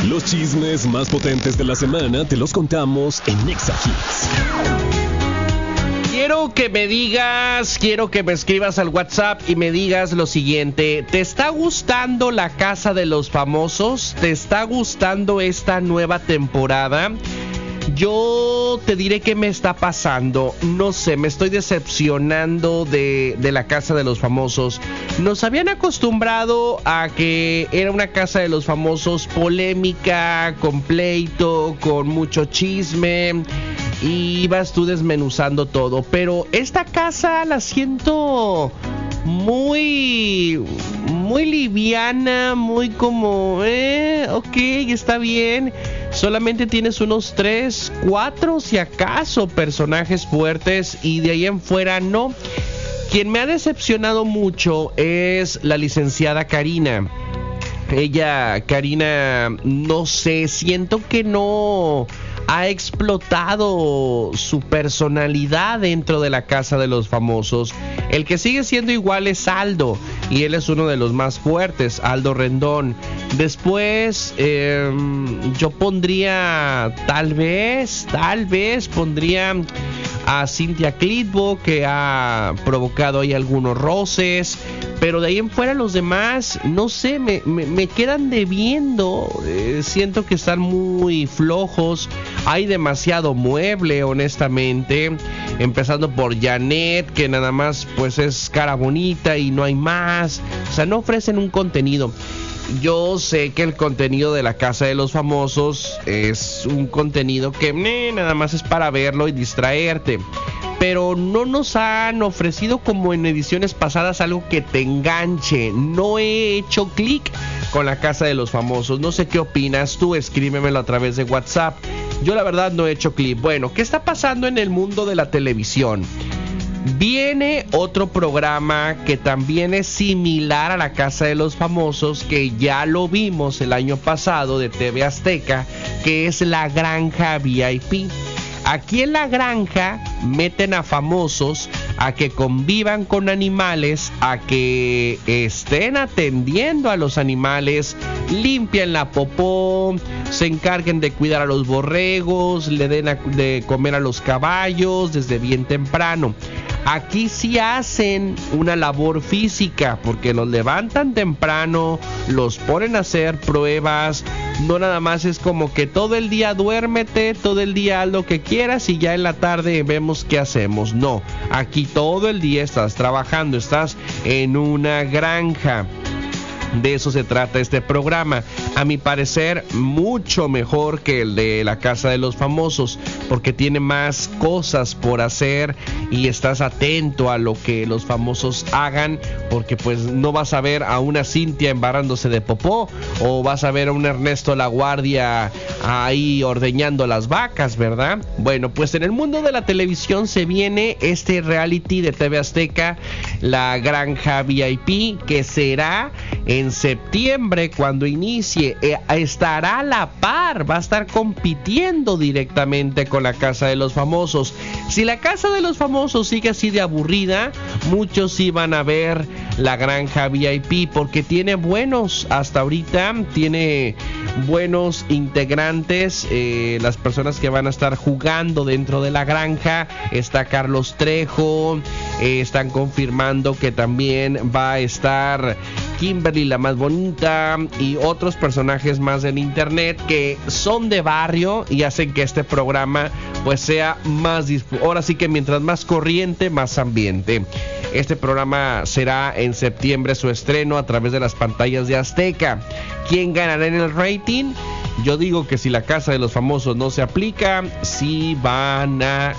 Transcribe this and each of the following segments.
Los chismes más potentes de la semana te los contamos en Nexa Hits. Quiero que me escribas al WhatsApp y me digas lo siguiente. ¿Te está gustando La Casa de los Famosos? ¿Te está gustando esta nueva temporada? Yo te diré qué me está pasando. No sé, me estoy decepcionando de La Casa de los Famosos. Nos habían acostumbrado a que era una Casa de los Famosos polémica, con pleito, con mucho chisme, y ibas tú desmenuzando todo. Pero esta casa la siento muy liviana, muy como, ok, está bien. Solamente tienes unos 3, 4 si acaso personajes fuertes, y de ahí en fuera no. Quien me ha decepcionado mucho es la licenciada Karina. Karina, no sé, siento que no ha explotado su personalidad dentro de La Casa de los Famosos. El que sigue siendo igual es Aldo, y él es uno de los más fuertes, Aldo Rendón. Después yo pondría, tal vez pondría a Cynthia Clitbo, que ha provocado ahí algunos roces, pero de ahí en fuera los demás, no sé, me quedan debiendo. Siento que están muy flojos. Hay demasiado mueble, honestamente. Empezando por Janet, que nada más pues es cara bonita y no hay más. O sea, no ofrecen un contenido. Yo sé que el contenido de La Casa de los Famosos es un contenido que nada más es para verlo y distraerte, pero no nos han ofrecido como en ediciones pasadas algo que te enganche. No he hecho clic con La Casa de los Famosos. No sé qué opinas tú, escríbemelo a través de WhatsApp. Yo la verdad no he hecho clic. Bueno, ¿qué está pasando en el mundo de la televisión? Viene otro programa que también es similar a La Casa de los Famosos, que ya lo vimos el año pasado de TV Azteca, que es La Granja VIP. Aquí en La Granja meten a famosos a que convivan con animales, a que estén atendiendo a los animales, limpian la popó, se encarguen de cuidar a los borregos, le den de comer a los caballos desde bien temprano. Aquí sí hacen una labor física, porque los levantan temprano, los ponen a hacer pruebas. No nada más es como que todo el día duérmete, todo el día haz lo que quieras y ya en la tarde vemos qué hacemos. No, aquí todo el día estás trabajando, estás en una granja. De eso se trata este programa. A mi parecer, mucho mejor que el de La Casa de los Famosos, porque tiene más cosas por hacer y estás atento a lo que los famosos hagan, porque pues no vas a ver a una Cintia embarrándose de popó, o vas a ver a un Ernesto La Guardia ahí ordeñando las vacas, ¿verdad? Bueno, pues en el mundo de la televisión se viene este reality de TV Azteca, La Granja VIP, que será en septiembre cuando inicie. Estará a la par, va a estar compitiendo directamente con La Casa de los Famosos. Si La Casa de los Famosos sigue así de aburrida, muchos sí van a ver La Granja VIP, porque tiene buenos, hasta ahorita tiene buenos integrantes. Las personas que van a estar jugando dentro de la granja, está Carlos Trejo, están confirmando que también va a estar Kimberly la más bonita y otros personajes más del internet que son de barrio y hacen que este programa pues sea más, ahora sí que mientras más corriente, más ambiente. Este programa será en septiembre su estreno a través de las pantallas de Azteca. ¿Quién ganará en el rating? Yo digo que si La Casa de los Famosos no se aplica, sí van a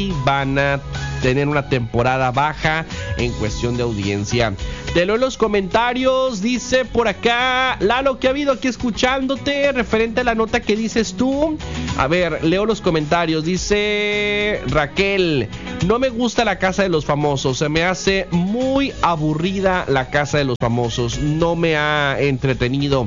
tener una temporada baja en cuestión de audiencia. Te leo en los comentarios, dice por acá Lalo, ¿qué ha habido aquí escuchándote referente a la nota que dices tú? A ver, leo los comentarios. Dice Raquel, no me gusta La Casa de los Famosos, se me hace muy aburrida La Casa de los Famosos, no me ha entretenido.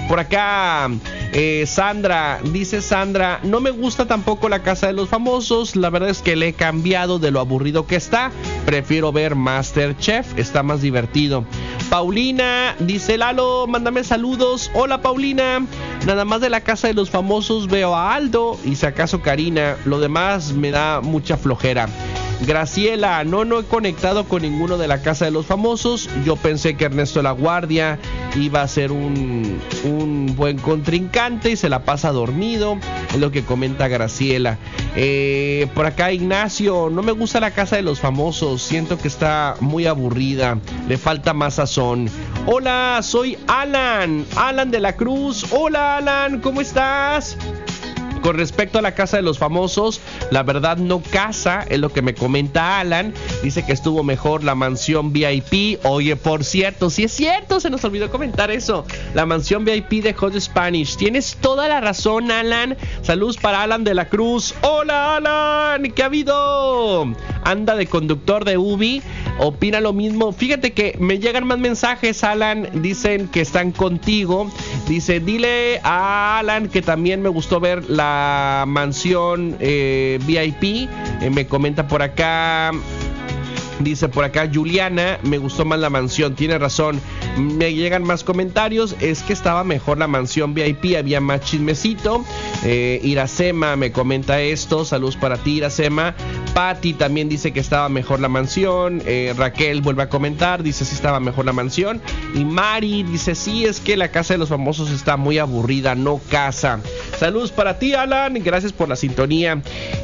Por acá Sandra, dice Sandra, no me gusta tampoco La Casa de los Famosos, la verdad es que le he cambiado de lo aburrido que está, prefiero ver MasterChef, está más divertido. Paulina, dice Lalo, mándame saludos. Hola Paulina, nada más de La Casa de los Famosos veo a Aldo y si acaso Karina, lo demás me da mucha flojera. Graciela, no he conectado con ninguno de La Casa de los Famosos. Yo pensé que Ernesto La Guardia iba a ser un buen contrincante y se la pasa dormido, es lo que comenta Graciela. Por acá Ignacio, no me gusta La Casa de los Famosos, siento que está muy aburrida, le falta más sazón. Hola, soy Alan de la Cruz. Hola Alan, ¿cómo estás? Con respecto a La Casa de los Famosos, la verdad no casa, es lo que me comenta Alan. Dice que estuvo mejor la mansión VIP. Oye, por cierto, sí es cierto, se nos olvidó comentar eso. La mansión VIP de Hot Spanish. Tienes toda la razón, Alan. Saludos para Alan de la Cruz. Hola, Alan, ¿qué ha habido? Anda de conductor de Ubi. Opina lo mismo. Fíjate que me llegan más mensajes, Alan. Dicen que están contigo. Dice, dile a Alan que también me gustó ver la mansión VIP. Me comenta por acá. Dice por acá Juliana, me gustó más la mansión, tiene razón. Me llegan más comentarios, es que estaba mejor la mansión VIP, había más chismecito. Iracema me comenta esto, saludos para ti Iracema. Patti también dice que estaba mejor la mansión. Raquel vuelve a comentar, dice sí estaba mejor la mansión. Y Mari dice sí, es que La Casa de los Famosos está muy aburrida, no casa. Saludos para ti Alan, gracias por la sintonía.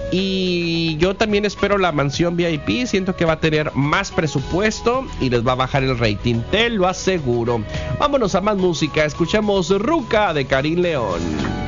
Y yo también espero la mansión VIP, siento que va a tener más presupuesto y les va a bajar el rating, te lo aseguro. Vámonos a más música, escuchemos Ruca de Karim León.